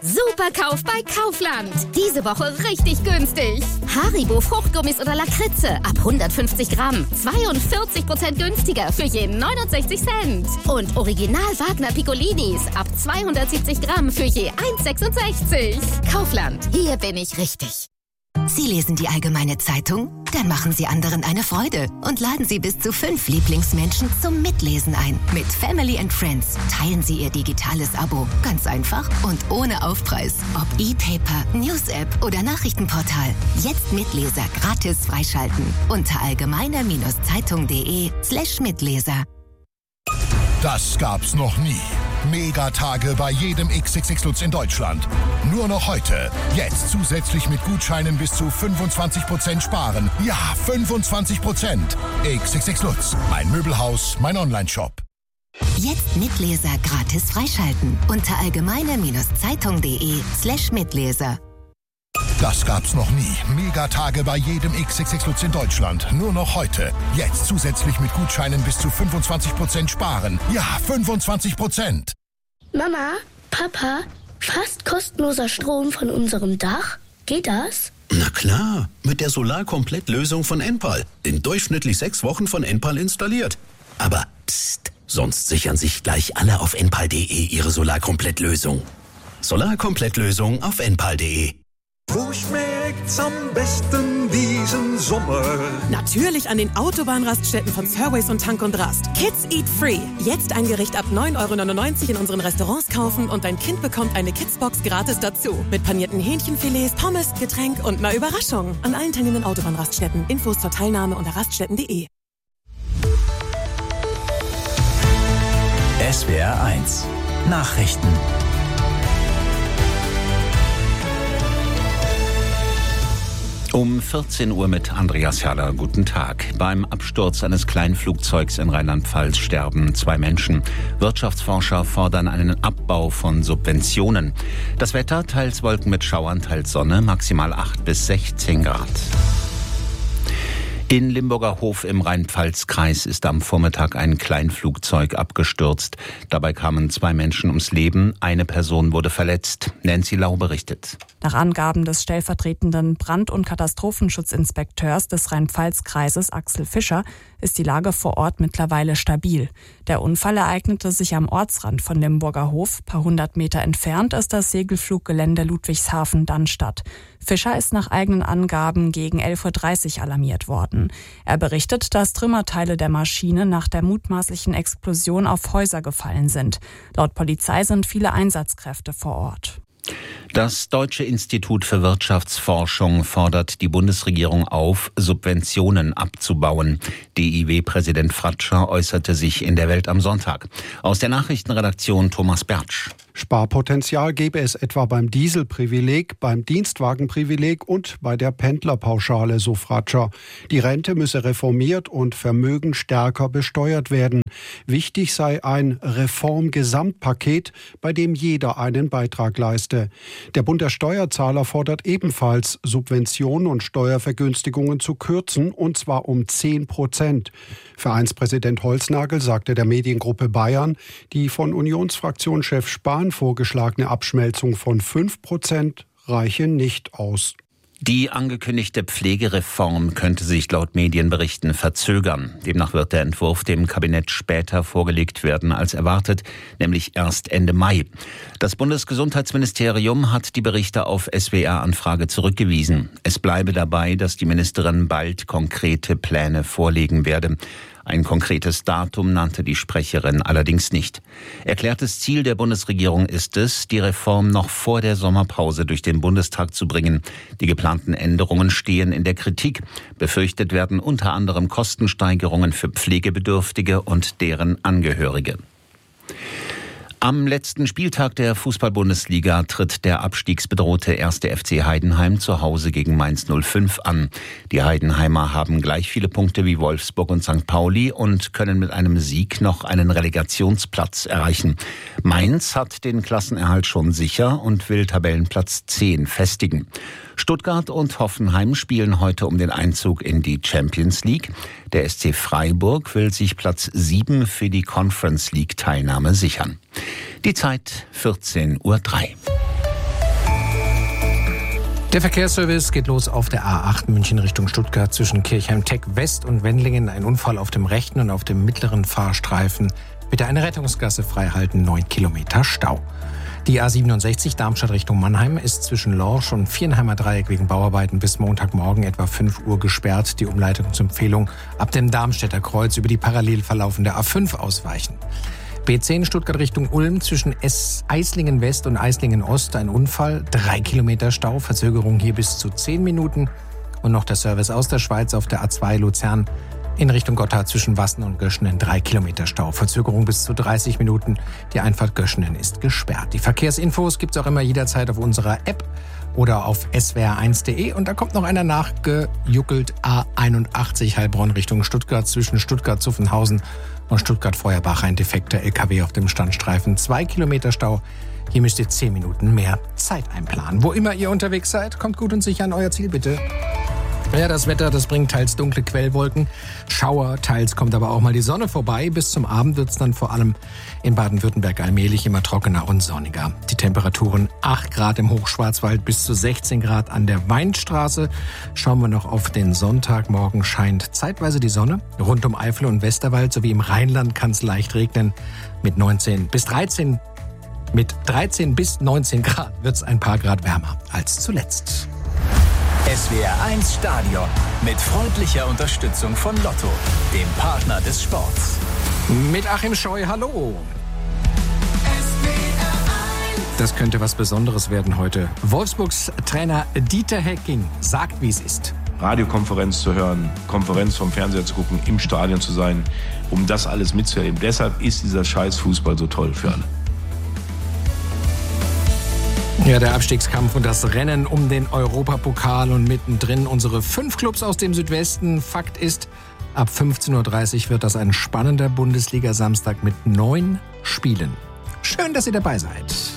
Superkauf bei Kaufland. Diese Woche richtig günstig. Haribo Fruchtgummis oder Lakritze ab 150 Gramm. 42% günstiger für je 69 Cent. Und Original Wagner Piccolinis ab 270 Gramm für je 1,66. Kaufland, hier bin ich richtig. Sie lesen die Allgemeine Zeitung? Dann machen Sie anderen eine Freude und laden Sie bis zu 5 Lieblingsmenschen zum Mitlesen ein. Mit Family and Friends teilen Sie Ihr digitales Abo. Ganz einfach und ohne Aufpreis. Ob E-Paper, News-App oder Nachrichtenportal. Jetzt Mitleser gratis freischalten. Unter allgemeiner-zeitung.de/Mitleser. Das gab's noch nie. Megatage bei jedem XXX Lutz in Deutschland. Nur noch heute. Jetzt zusätzlich mit Gutscheinen bis zu 25% sparen. Ja, 25%. XXX Lutz. Mein Möbelhaus, mein Onlineshop. Jetzt Mitleser gratis freischalten. Unter allgemeiner-zeitung.de/Mitleser. Das gab's noch nie. Megatage bei jedem XXX Lutz in Deutschland. Nur noch heute. Jetzt zusätzlich mit Gutscheinen bis zu 25% sparen. Ja, 25%. Mama, Papa, fast kostenloser Strom von unserem Dach? Geht das? Na klar, mit der Solarkomplettlösung von Enpal. In durchschnittlich 6 Wochen von Enpal installiert. Aber psst, sonst sichern sich gleich alle auf enpal.de ihre Solarkomplettlösung. Solarkomplettlösung auf enpal.de. Wo schmeckt's am besten diesen Sommer? Natürlich an den Autobahnraststätten von Surways und Tank und Rast. Kids Eat Free. Jetzt ein Gericht ab 9,99 € in unseren Restaurants kaufen und dein Kind bekommt eine Kidsbox gratis dazu. Mit panierten Hähnchenfilets, Pommes, Getränk und einer Überraschung. An allen teilnehmenden Autobahnraststätten. Infos zur Teilnahme unter raststätten.de. SWR 1 Nachrichten. Um 14 Uhr mit Andreas Herrler. Guten Tag. Beim Absturz eines Kleinflugzeugs in Rheinland-Pfalz sterben 2 Menschen. Wirtschaftsforscher fordern einen Abbau von Subventionen. Das Wetter, teils Wolken mit Schauern, teils Sonne, maximal 8 bis 16 Grad. In Limburger Hof im Rhein-Pfalz-Kreis ist am Vormittag ein Kleinflugzeug abgestürzt. Dabei kamen 2 Menschen ums Leben, eine Person wurde verletzt. Nancy Lau berichtet. Nach Angaben des stellvertretenden Brand- und Katastrophenschutzinspekteurs des Rhein-Pfalz-Kreises Axel Fischer ist die Lage vor Ort mittlerweile stabil. Der Unfall ereignete sich am Ortsrand von Limburger Hof. Ein paar 100 Meter entfernt ist das Segelfluggelände Ludwigshafen-Dannstatt. Fischer ist nach eigenen Angaben gegen 11:30 Uhr alarmiert worden. Er berichtet, dass Trümmerteile der Maschine nach der mutmaßlichen Explosion auf Häuser gefallen sind. Laut Polizei sind viele Einsatzkräfte vor Ort. Das Deutsche Institut für Wirtschaftsforschung fordert die Bundesregierung auf, Subventionen abzubauen. DIW-Präsident Fratscher äußerte sich in der Welt am Sonntag. Aus der Nachrichtenredaktion Thomas Bertsch. Sparpotenzial gäbe es etwa beim Dieselprivileg, beim Dienstwagenprivileg und bei der Pendlerpauschale, so Fratscher. Die Rente müsse reformiert und Vermögen stärker besteuert werden. Wichtig sei ein Reformgesamtpaket, bei dem jeder einen Beitrag leiste. Der Bund der Steuerzahler fordert ebenfalls, Subventionen und Steuervergünstigungen zu kürzen, und zwar um 10%. Vereinspräsident Holznagel sagte der Mediengruppe Bayern, die von Unionsfraktionschef Spahn vorgeschlagene Abschmelzung von 5% reiche nicht aus. Die angekündigte Pflegereform könnte sich laut Medienberichten verzögern. Demnach wird der Entwurf dem Kabinett später vorgelegt werden als erwartet, nämlich erst Ende Mai. Das Bundesgesundheitsministerium hat die Berichte auf SWR-Anfrage zurückgewiesen. Es bleibe dabei, dass die Ministerin bald konkrete Pläne vorlegen werde. Ein konkretes Datum nannte die Sprecherin allerdings nicht. Erklärtes Ziel der Bundesregierung ist es, die Reform noch vor der Sommerpause durch den Bundestag zu bringen. Die geplanten Änderungen stehen in der Kritik. Befürchtet werden unter anderem Kostensteigerungen für Pflegebedürftige und deren Angehörige. Am letzten Spieltag der Fußball-Bundesliga tritt der abstiegsbedrohte 1. FC Heidenheim zu Hause gegen Mainz 05 an. Die Heidenheimer haben gleich viele Punkte wie Wolfsburg und St. Pauli und können mit einem Sieg noch einen Relegationsplatz erreichen. Mainz hat den Klassenerhalt schon sicher und will Tabellenplatz 10 festigen. Stuttgart und Hoffenheim spielen heute um den Einzug in die Champions League. Der SC Freiburg will sich Platz 7 für die Conference League Teilnahme sichern. Die Zeit 14:03 Uhr. Der Verkehrsservice geht los auf der A8 München Richtung Stuttgart zwischen Kirchheim-Tech West und Wendlingen. Ein Unfall auf dem rechten und auf dem mittleren Fahrstreifen. Bitte eine Rettungsgasse freihalten, 9 Kilometer Stau. Die A67 Darmstadt Richtung Mannheim ist zwischen Lorsch und Viernheimer Dreieck wegen Bauarbeiten bis Montagmorgen etwa 5 Uhr gesperrt. Die Umleitung zur Empfehlung ab dem Darmstädter Kreuz über die parallel verlaufende A5 ausweichen. B10 Stuttgart Richtung Ulm zwischen Eislingen West und Eislingen Ost ein Unfall, 3 Kilometer Stau, Verzögerung hier bis zu 10 Minuten. Und noch der Service aus der Schweiz auf der A2 Luzern in Richtung Gotthard zwischen Wassen und Göschenen 3 Kilometer Stau, Verzögerung bis zu 30 Minuten. Die Einfahrt Göschenen ist gesperrt. Die Verkehrsinfos gibt's auch immer jederzeit auf unserer App oder auf swr1.de. Und da kommt noch einer nachgejuckelt, A81 Heilbronn Richtung Stuttgart zwischen Stuttgart-Zuffenhausen und Stuttgart-Feuerbach ein defekter LKW auf dem Standstreifen. 2 Kilometer Stau. Hier müsst ihr 10 Minuten mehr Zeit einplanen. Wo immer ihr unterwegs seid, kommt gut und sicher an euer Ziel, bitte. Ja, das Wetter, das bringt teils dunkle Quellwolken, Schauer, teils kommt aber auch mal die Sonne vorbei. Bis zum Abend wird's dann vor allem in Baden-Württemberg allmählich immer trockener und sonniger. Die Temperaturen 8 Grad im Hochschwarzwald bis zu 16 Grad an der Weinstraße. Schauen wir noch auf den Sonntag. Morgen scheint zeitweise die Sonne. Rund um Eifel und Westerwald sowie im Rheinland kann es leicht regnen. Mit 13 bis 19 Grad wird's ein paar Grad wärmer als zuletzt. SWR1 Stadion mit freundlicher Unterstützung von Lotto, dem Partner des Sports. Mit Achim Scheu, hallo. Das könnte was Besonderes werden heute. Wolfsburgs Trainer Dieter Hecking sagt, wie es ist. Radiokonferenz zu hören, Konferenz vom Fernseher zu gucken, im Stadion zu sein, um das alles mitzuerleben. Deshalb ist dieser scheiß Fußball so toll für alle. Ja, der Abstiegskampf und das Rennen um den Europapokal und mittendrin unsere 5 Clubs aus dem Südwesten. Fakt ist, ab 15.30 Uhr wird das ein spannender Bundesliga-Samstag mit 9 Spielen. Schön, dass ihr dabei seid.